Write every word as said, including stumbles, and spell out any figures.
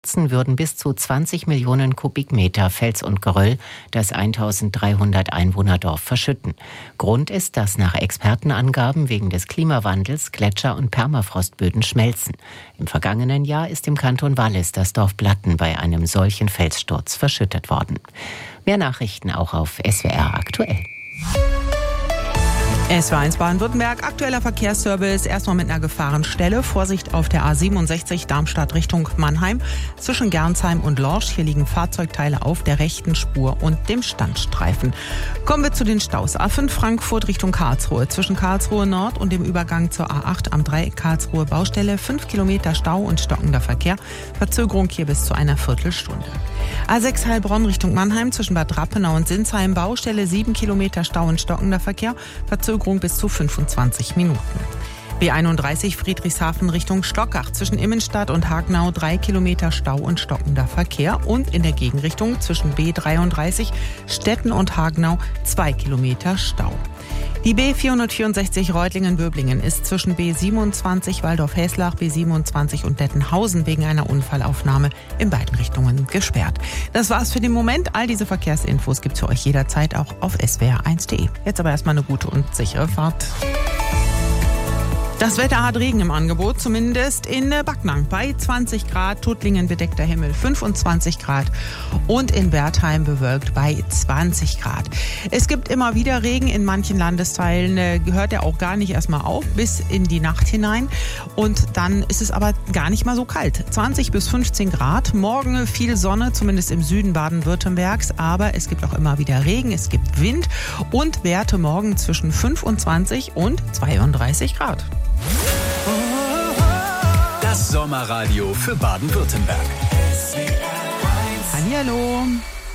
würden bis zu zwanzig Millionen Kubikmeter Fels und Geröll das eintausenddreihundert Einwohnerdorf verschütten. Grund ist, dass nach Expertenangaben wegen des Klimawandels Gletscher und Permafrostböden schmelzen. Im vergangenen Jahr ist im Kanton Wallis das Dorf Blatten bei einem solchen Felssturz verschüttet worden. Mehr Nachrichten auch auf S W R aktuell. S W R eins Baden-Württemberg, aktueller Verkehrsservice, erstmal mit einer Gefahrenstelle. Vorsicht auf der A siebenundsechzig Darmstadt Richtung Mannheim. Zwischen Gernsheim und Lorsch, hier liegen Fahrzeugteile auf der rechten Spur und dem Standstreifen. Kommen wir zu den Staus. A fünf Frankfurt Richtung Karlsruhe. Zwischen Karlsruhe Nord und dem Übergang zur A acht am Dreieck Karlsruhe Baustelle. fünf Kilometer Stau und stockender Verkehr. Verzögerung hier bis zu einer Viertelstunde. A sechs Heilbronn Richtung Mannheim. Zwischen Bad Rappenau und Sinsheim Baustelle. sieben Kilometer Stau und stockender Verkehr. Verzögerung bis zu fünfundzwanzig Minuten. B einunddreißig Friedrichshafen Richtung Stockach. Zwischen Immenstadt und Hagenau drei Kilometer Stau und stockender Verkehr. Und in der Gegenrichtung zwischen B dreiunddreißig Stetten und Hagenau zwei Kilometer Stau. Die B vierhundertvierundsechzig Reutlingen-Böblingen ist zwischen B siebenundzwanzig Waldorf-Heslach, B siebenundzwanzig und Dettenhausen wegen einer Unfallaufnahme in beiden Richtungen gesperrt. Das war's für den Moment. All diese Verkehrsinfos gibt's für euch jederzeit auch auf S W R eins punkt de. Jetzt aber erstmal eine gute und sichere Fahrt. Das Wetter hat Regen im Angebot, zumindest in Backnang bei zwanzig Grad, Tuttlingen bedeckter Himmel fünfundzwanzig Grad und in Wertheim bewölkt bei zwanzig Grad. Es gibt immer wieder Regen, in manchen Landesteilen hört er auch gar nicht erstmal auf, bis in die Nacht hinein und dann ist es aber gar nicht mal so kalt. zwanzig bis fünfzehn Grad, morgen viel Sonne, zumindest im Süden Baden-Württembergs, aber es gibt auch immer wieder Regen, es gibt Wind und Werte morgen zwischen fünfundzwanzig und zweiunddreißig Grad. Das Sommerradio für Baden-Württemberg. Hallihallo.